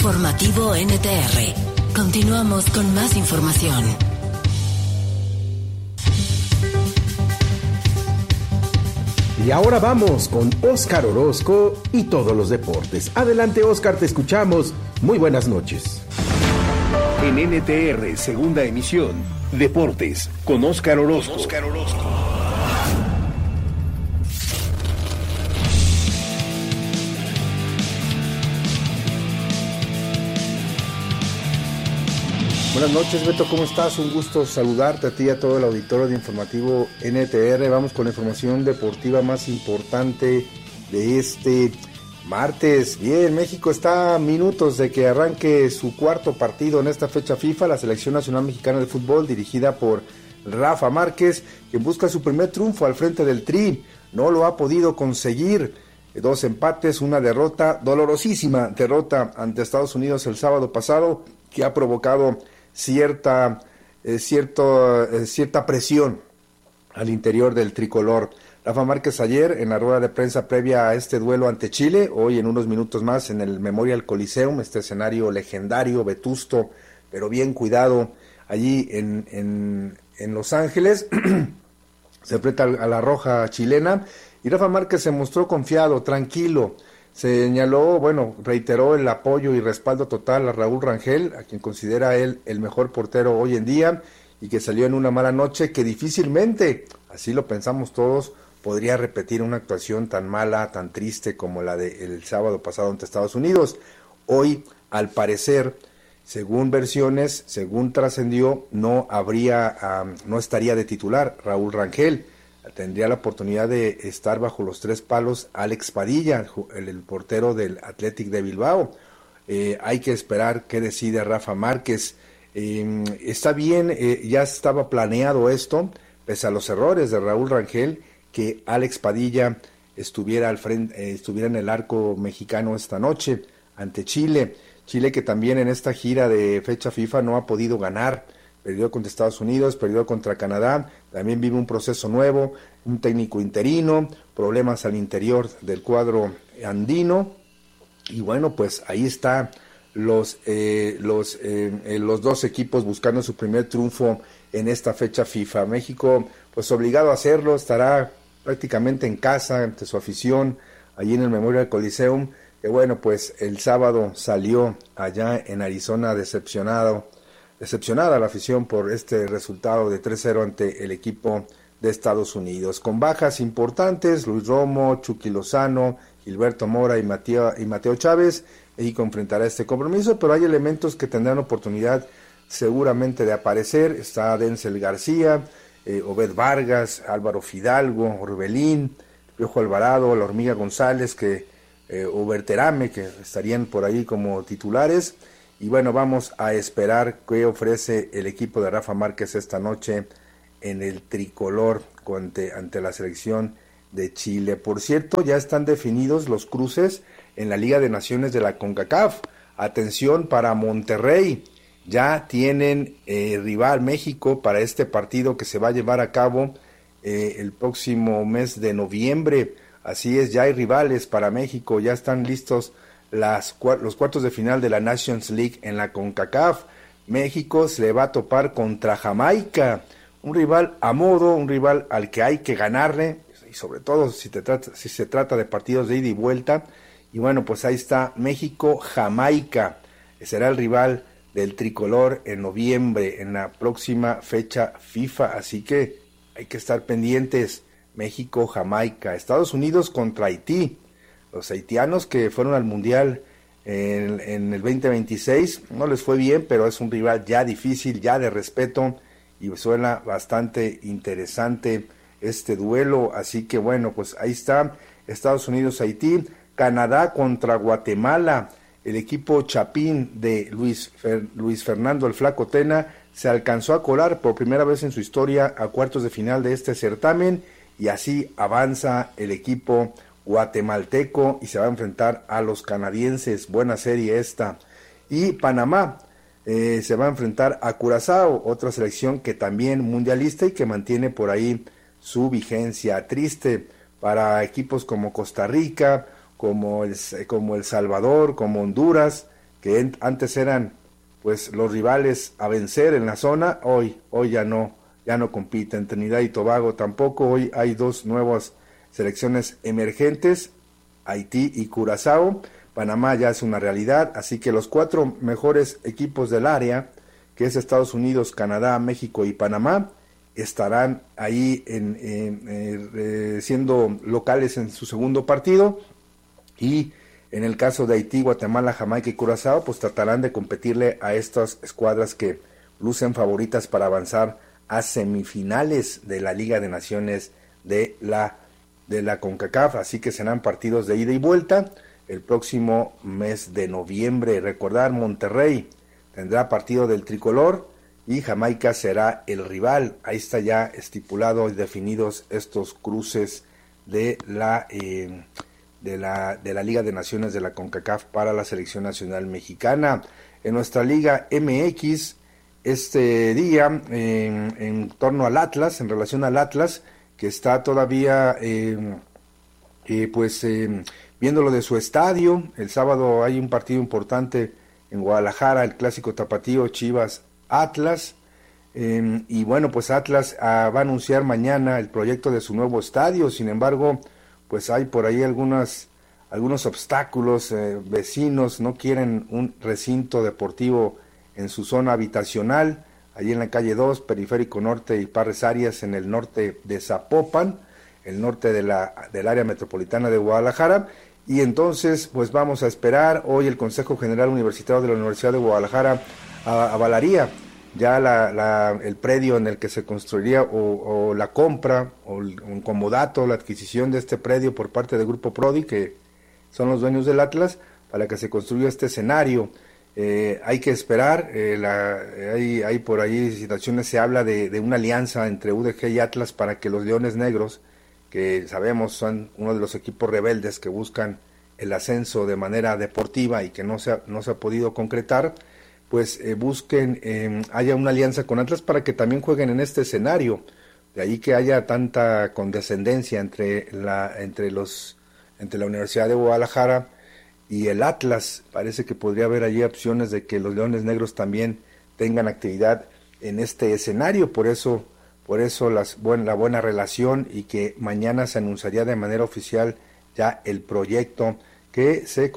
Informativo NTR. Continuamos con más información. Y ahora vamos con Óscar Orozco y todos los deportes. Adelante, Óscar, te escuchamos. Muy buenas noches. En NTR, segunda emisión, Deportes, con Óscar Orozco. Buenas noches, Beto, ¿cómo estás? Un gusto saludarte a ti y a todo el auditorio de Informativo NTR. Vamos con la información deportiva más importante de este martes. Bien, México está a minutos de que arranque su cuarto partido en esta fecha FIFA. La Selección Nacional Mexicana de Fútbol, dirigida por Rafa Márquez, que busca su primer triunfo al frente del Tri. No lo ha podido conseguir. 2 empates, una derrota, dolorosísima derrota ante Estados Unidos el sábado pasado, que ha provocado cierta presión al interior del tricolor. Rafa Márquez ayer en la rueda de prensa previa a este duelo ante Chile, hoy en unos minutos más en el Memorial Coliseum, este escenario legendario, vetusto, pero bien cuidado allí en Los Ángeles, se enfrenta a la roja chilena y Rafa Márquez se mostró confiado, tranquilo. Señaló, reiteró el apoyo y respaldo total a Raúl Rangel, a quien considera él el mejor portero hoy en día, y que salió en una mala noche que difícilmente, así lo pensamos todos, podría repetir una actuación tan mala, tan triste como la del sábado pasado ante Estados Unidos. Hoy, al parecer, según versiones, según trascendió, no estaría de titular Raúl Rangel. Tendría la oportunidad de estar bajo los 3 palos Alex Padilla, el portero del Athletic de Bilbao. Hay que esperar qué decide Rafa Márquez. Está bien, ya estaba planeado esto, pese a los errores de Raúl Rangel, que Alex Padilla estuviera en el arco mexicano esta noche ante Chile. Chile, que también en esta gira de fecha FIFA no ha podido ganar. Perdió contra Estados Unidos, perdió contra Canadá, también vive un proceso nuevo, un técnico interino, problemas al interior del cuadro andino, y pues ahí está los 2 equipos buscando su primer triunfo en esta fecha FIFA. México, pues obligado a hacerlo, estará prácticamente en casa ante su afición, allí en el Memorial Coliseum, que pues el sábado salió allá en Arizona decepcionada la afición por este resultado de 3-0 ante el equipo de Estados Unidos. Con bajas importantes, Luis Romo, Chucky Lozano, Gilberto Mora y Mateo Chávez, México enfrentará este compromiso, pero hay elementos que tendrán oportunidad seguramente de aparecer. Está Denzel García, Obed Vargas, Álvaro Fidalgo, Orbelín, Piojo Alvarado, La Hormiga González, Uberterame, que estarían por ahí como titulares. Y vamos a esperar qué ofrece el equipo de Rafa Márquez esta noche en el tricolor ante la selección de Chile. Por cierto, ya están definidos los cruces en la Liga de Naciones de la CONCACAF. Atención para Monterrey, ya tienen rival México para este partido que se va a llevar a cabo el próximo mes de noviembre. Así es, ya hay rivales para México, ya están listos los cuartos de final de la Nations League en la CONCACAF. México se le va a topar contra Jamaica, un rival a modo, un rival al que hay que ganarle, y sobre todo si se trata de partidos de ida y vuelta. Y pues ahí está México-Jamaica, será el rival del tricolor en noviembre, en la próxima fecha FIFA, así que hay que estar pendientes. México-Jamaica, Estados Unidos contra Haití. Los haitianos que fueron al Mundial en el 2026, no les fue bien, pero es un rival ya difícil, ya de respeto, y suena bastante interesante este duelo. Así que pues ahí está, Estados Unidos-Haití, Canadá contra Guatemala. El equipo Chapín de Luis Fernando el Flaco Tena se alcanzó a colar por primera vez en su historia a cuartos de final de este certamen, y así avanza el equipo guatemalteco y se va a enfrentar a los canadienses. Buena serie esta. Y Panamá se va a enfrentar a Curazao, otra selección que también mundialista y que mantiene por ahí su vigencia. Triste para equipos como Costa Rica, como El Salvador, como Honduras, que antes eran pues los rivales a vencer en la zona, hoy ya no compiten. Trinidad y Tobago tampoco. Hoy hay dos nuevas selecciones emergentes, Haití y Curazao. Panamá ya es una realidad, así que los 4 mejores equipos del área, que es Estados Unidos, Canadá, México y Panamá, estarán ahí siendo locales en su segundo partido, y en el caso de Haití, Guatemala, Jamaica y Curazao, pues tratarán de competirle a estas escuadras que lucen favoritas para avanzar a semifinales de la Liga de Naciones de la CONCACAF, así que serán partidos de ida y vuelta el próximo mes de noviembre. Recordar, Monterrey tendrá partido del tricolor y Jamaica será el rival. Ahí está ya estipulado y definidos estos cruces de la Liga de Naciones de la CONCACAF para la selección nacional mexicana. En nuestra Liga MX, este día, en torno al Atlas, en relación al Atlas, que está todavía viéndolo de su estadio. El sábado hay un partido importante en Guadalajara, el clásico tapatío Chivas Atlas, y bueno, pues Atlas va a anunciar mañana el proyecto de su nuevo estadio. Sin embargo, pues hay por ahí algunos obstáculos. Vecinos no quieren un recinto deportivo en su zona habitacional, allí en la calle 2, Periférico Norte y Parres Arias, en el norte de Zapopan, el norte del área metropolitana de Guadalajara. Y entonces pues vamos a esperar. Hoy el Consejo General Universitario de la Universidad de Guadalajara avalaría ya el predio en el que se construiría o la compra o un comodato, la adquisición de este predio por parte del Grupo Prodi, que son los dueños del Atlas, para que se construya este escenario. Hay que esperar. Hay por ahí situaciones, se habla de una alianza entre UDG y Atlas para que los Leones Negros, que sabemos son uno de los equipos rebeldes que buscan el ascenso de manera deportiva y que no se ha podido concretar, pues haya una alianza con Atlas para que también jueguen en este escenario. De ahí que haya tanta condescendencia entre la Universidad de Guadalajara y el Atlas. Parece que podría haber allí opciones de que los Leones Negros también tengan actividad en este escenario. Por eso la buena relación, y que mañana se anunciaría de manera oficial ya el proyecto que se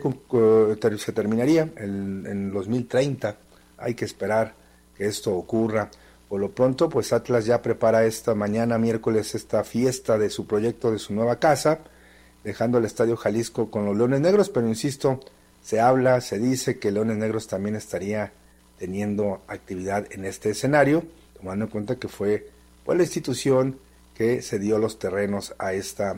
terminaría en 2030. Hay que esperar que esto ocurra. Por lo pronto, pues Atlas ya prepara esta mañana, miércoles, esta fiesta de su proyecto, de su nueva casa, dejando el Estadio Jalisco con los Leones Negros, pero insisto, se dice que Leones Negros también estaría teniendo actividad en este escenario, tomando en cuenta que fue la institución que se dio los terrenos a esta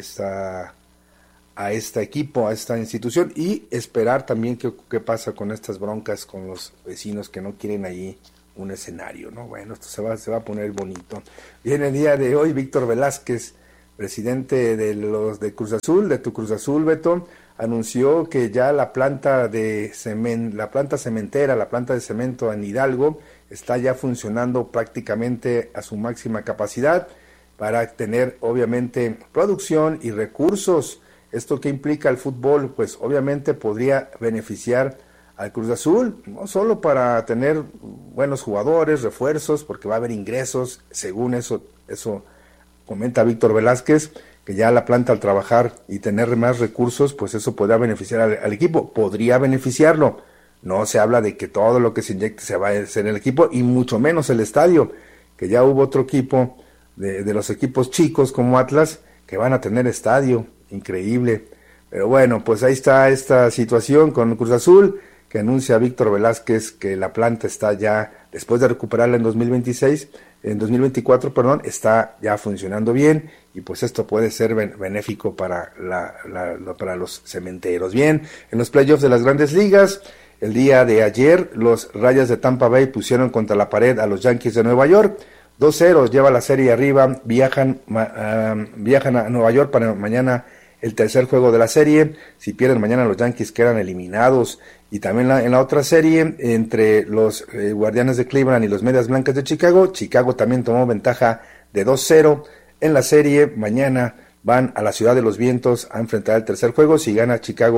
equipo, a esta institución, y esperar también qué pasa con estas broncas con los vecinos que no quieren allí un escenario, ¿no? Bueno, esto se va a poner bonito. Bien, el día de hoy, Víctor Velázquez, presidente de Cruz Azul, de tu Cruz Azul, Beto, anunció que ya la planta cementera, la planta de cemento en Hidalgo, está ya funcionando prácticamente a su máxima capacidad para tener, obviamente, producción y recursos. ¿Esto qué implica el fútbol? Pues obviamente podría beneficiar al Cruz Azul, no solo para tener buenos jugadores, refuerzos, porque va a haber ingresos, según eso comenta Víctor Velázquez, que ya la planta, al trabajar y tener más recursos, pues eso podría beneficiar al equipo, podría beneficiarlo. No se habla de que todo lo que se inyecte se va a hacer en el equipo, y mucho menos el estadio, que ya hubo otro equipo de los equipos chicos como Atlas que van a tener estadio, increíble. Pero bueno, pues ahí está esta situación con Cruz Azul, que anuncia Víctor Velázquez que la planta está ya, después de recuperarla en 2024, está ya funcionando bien, y pues esto puede ser benéfico para los cementeros. Bien, en los playoffs de las Grandes Ligas, el día de ayer, los Rayas de Tampa Bay pusieron contra la pared a los Yankees de Nueva York. 2-0, lleva la serie arriba, viajan a Nueva York para mañana el tercer juego de la serie. Si pierden mañana, los Yankees quedan eliminados. Y también en la otra serie, entre los Guardianes de Cleveland y los Medias Blancas de Chicago también tomó ventaja de 2-0 en la serie. Mañana van a la Ciudad de los Vientos a enfrentar el tercer juego. Si gana Chicago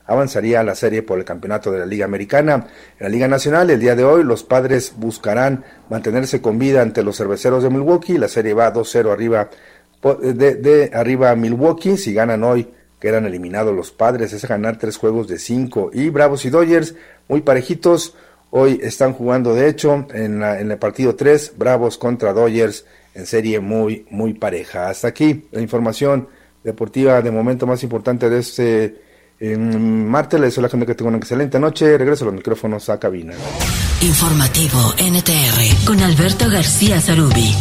avanzaría a la serie por el campeonato de la Liga Americana. En la Liga Nacional, el día de hoy, los Padres buscarán mantenerse con vida ante los Cerveceros de Milwaukee. La serie va 2-0 arriba arriba a Milwaukee. Si ganan hoy, quedan eliminados los Padres, es ganar 3 juegos de 5. Y Bravos y Dodgers, muy parejitos, hoy están jugando de hecho en el partido 3, Bravos contra Dodgers, en serie muy pareja. Hasta aquí la información deportiva de momento más importante de este martes. Les deseo a la gente que tenga una excelente noche. Regreso a los micrófonos a cabina. Informativo NTR con Alberto García Zarubi.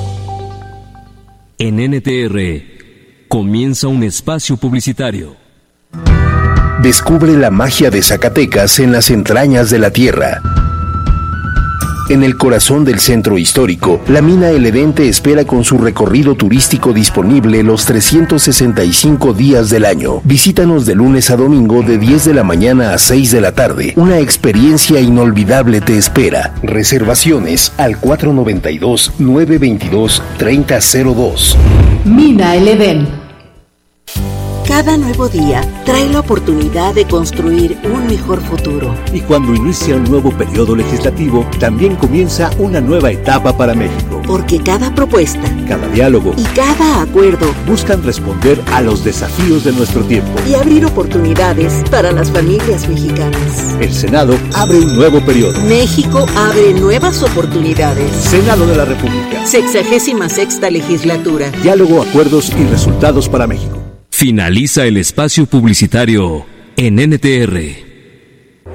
En NTR comienza un espacio publicitario. Descubre la magia de Zacatecas en las entrañas de la tierra. En el corazón del centro histórico, la mina El Edén te espera con su recorrido turístico disponible los 365 días del año. Visítanos de lunes a domingo de 10 de la mañana a 6 de la tarde. Una experiencia inolvidable te espera. Reservaciones al 492-922-3002. Mina El Edén. Cada nuevo día trae la oportunidad de construir un mejor futuro. Y cuando inicia un nuevo periodo legislativo, también comienza una nueva etapa para México. Porque cada propuesta, cada diálogo y cada acuerdo buscan responder a los desafíos de nuestro tiempo y abrir oportunidades para las familias mexicanas. El Senado abre un nuevo periodo. México abre nuevas oportunidades. Senado de la República. 66ª legislatura. Diálogo, acuerdos y resultados para México. Finaliza el espacio publicitario en NTR.